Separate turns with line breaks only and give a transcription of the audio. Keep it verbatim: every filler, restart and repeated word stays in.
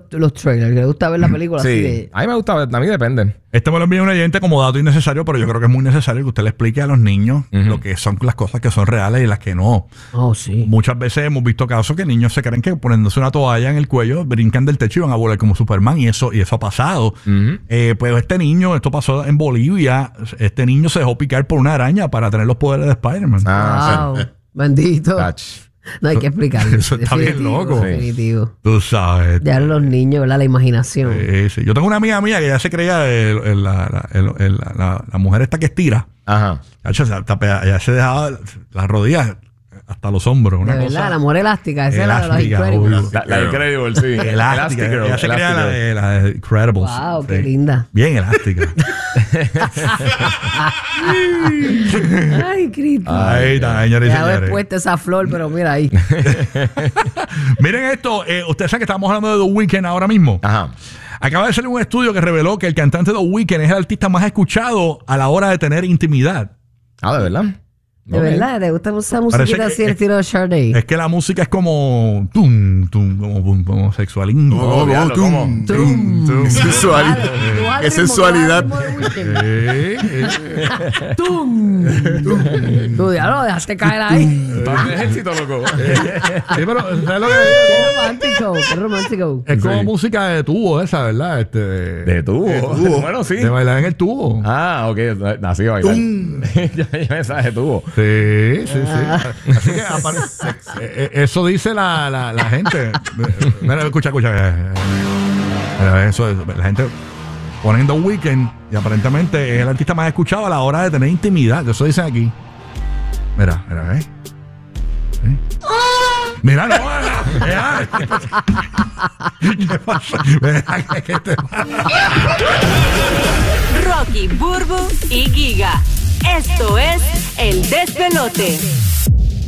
los trailers, que le gusta ver la película
sí.
así de...
A mí me gusta ver, a mí depende.
Este me lo envía un oyente como dato innecesario, pero yo creo que es muy necesario que usted le explique a los niños uh-huh. lo que son las cosas que son reales y las que no.
Oh, sí.
Muchas veces hemos visto casos que niños se creen que poniéndose una toalla en el cuello brincan del techo y van a volar como Superman, y eso, y eso ha pasado. Uh-huh. Eh, pues este niño, esto pasó en Bolivia, este niño se dejó picar por una araña para tener los poderes de Spider-Man.
Ah, wow. Sí. Bendito. Touch. No hay que explicarlo.
Eso está bien loco.
Definitivo.
Tú sabes.
Ya los niños, ¿verdad? La imaginación.
Sí, sí. Yo tengo una amiga mía que ya se creía el, el, la, la, el, el, la, la mujer esta que estira. Ajá. Ya se dejaba las rodillas hasta los hombros. Una
de
cosa.
verdad, la mujer elástica. Esa era la de los Incredibles.
La, la de Incredible, sí.
Elástica. Ella se creía la de, la de Incredibles.
Wow,
sí.
qué linda.
Bien elástica.
Ay, Cristo.
Ahí está, señores y señores.
Ya había puesto esa flor, pero mira ahí.
Miren esto. Eh, ustedes saben que estamos hablando de The Weeknd ahora mismo. Ajá. Acaba de salir un estudio que reveló que el cantante The Weeknd es el artista más escuchado a la hora de tener intimidad.
Ah, ¿de verdad?
De okay. verdad, ¿te gusta esa musiquita así, el estilo de Sade?
Es que la música es como tum, tum, como, como, como sexualín.
Oh, oh, oh, tum, tum, tum. Sensualidad. ¿Qué sensualidad?
Tum. Tú ya lo dejaste caer ahí.
Todo ejército, loco.
Sí, pero ¿sabes lo que
es? romántico, qué romántico.
Es como sí. música de tubo esa, ¿verdad? Este, de,
¿De tubo? De tubo. Bueno, sí.
De bailar en el tubo.
Ah, ok. Nací a bailar. Yo pensaba de tubo.
Sí, sí, sí. Así que aparte, eso dice la, la, la gente. Mira, escucha, escucha. Eso, la gente poniendo Weeknd y aparentemente es el artista más escuchado a la hora de tener intimidad. Eso dicen aquí. Mira, mira, ¿eh? ¿Eh? Mira, no, mira. ¿Qué pasa? ¿Qué te pasa?
Rocky, Burbu y Giga. Esto es El Despelote.